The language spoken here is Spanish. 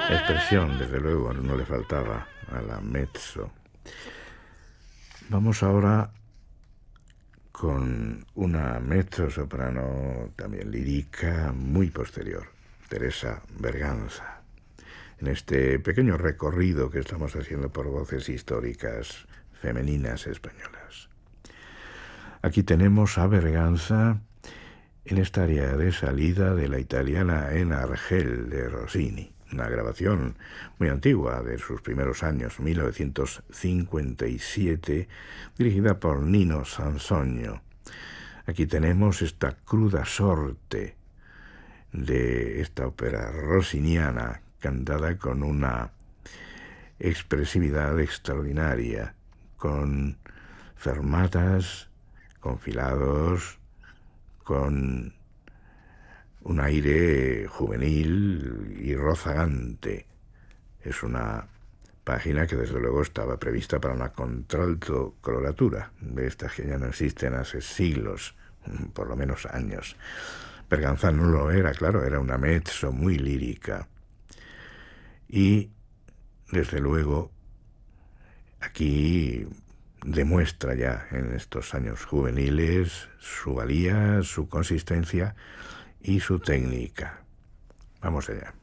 Expresión, desde luego, no le faltaba a la mezzo. Vamos ahora con una mezzo-soprano también lírica muy posterior, Teresa Berganza, en este pequeño recorrido que estamos haciendo por voces históricas femeninas españolas. Aquí tenemos a Berganza en esta área de salida de la italiana En Argel de Rossini, una grabación muy antigua de sus primeros años, 1957, dirigida por Nino Sansonio. Aquí tenemos esta cruda sorte de esta ópera rossiniana, cantada con una expresividad extraordinaria, con fermatas, con filados, con un aire juvenil y rozagante. Es una página que desde luego estaba prevista para una contralto coloratura, de estas que ya no existen hace siglos, por lo menos años. Berganza no lo era, claro, era una mezzo muy lírica. Y, desde luego, aquí demuestra ya en estos años juveniles su valía, su consistencia y su técnica. Vamos allá.